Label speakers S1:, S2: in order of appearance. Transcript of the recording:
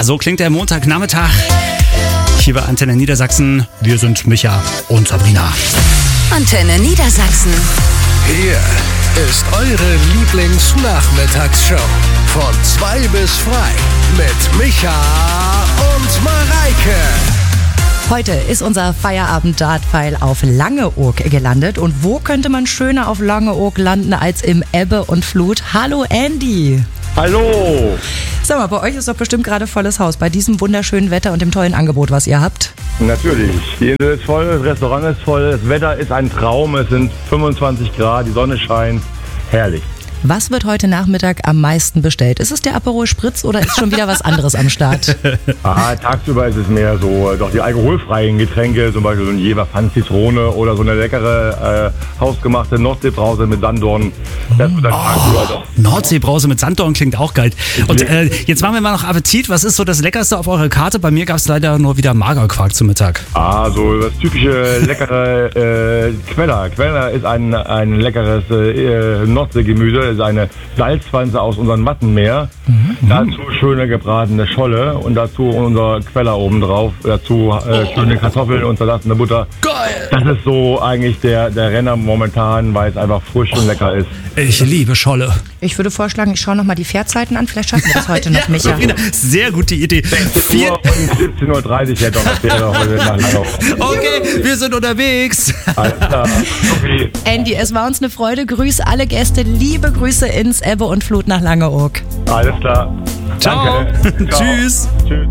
S1: Ja, so klingt der Montagnachmittag hier bei Antenne Niedersachsen. Wir sind Micha und Sabrina.
S2: Antenne Niedersachsen.
S3: Hier ist eure Lieblingsnachmittagsshow. Von 2 bis 3 mit Micha und Mareike.
S4: Heute ist unser Feierabend-Dartpfeil auf Langeoog gelandet. Und wo könnte man schöner auf Langeoog landen als im Ebbe und Flut? Hallo Andy.
S5: Hallo!
S4: Sag mal, bei euch ist doch bestimmt gerade volles Haus bei diesem wunderschönen Wetter und dem tollen Angebot, was ihr habt.
S5: Natürlich. Die Insel ist voll, das Restaurant ist voll, das Wetter ist ein Traum, es sind 25 Grad, die Sonne scheint. Herrlich.
S4: Was wird heute Nachmittag am meisten bestellt? Ist es der Aperol Spritz oder ist schon wieder was anderes am Start?
S5: Tagsüber ist es mehr so, doch die alkoholfreien Getränke, zum Beispiel so ein Jever Pfann Zitrone oder so eine leckere hausgemachte Nordseebrause mit Sanddorn. Das wird dann tagsüber doch.
S1: Nordseebrause mit Sanddorn klingt auch geil. Und jetzt machen wir mal noch Appetit. Was ist so das Leckerste auf eurer Karte? Bei mir gab es leider nur wieder Magerquark zum Mittag.
S5: So das typische leckere Queller. Queller ist ein leckeres Nordseegemüse. Ist eine Salzpflanze aus unserem Wattenmeer. Dazu schöne gebratene Scholle und dazu unser Queller obendrauf. Dazu schöne Kartoffeln und zerlassene Butter.
S1: Geil!
S5: Das ist so eigentlich der Renner momentan, weil es einfach frisch und lecker ist.
S1: Ich liebe Scholle.
S4: Ich würde vorschlagen, ich schaue nochmal die Fährzeiten an. Vielleicht schaffen wir das heute noch, Micha.
S1: Sehr gute Idee.
S5: 16 Uhr und 17.30 Uhr hätte noch heute nach Langeoog.
S1: Okay, wir sind unterwegs.
S5: Alles klar. Okay.
S4: Andy, es war uns eine Freude. Grüß alle Gäste. Liebe Grüße ins Ebbe und Flut nach Langeoog.
S5: Alles klar.
S1: Ciao.
S5: Danke. Ciao.
S1: Tschüss.
S5: Tschüss.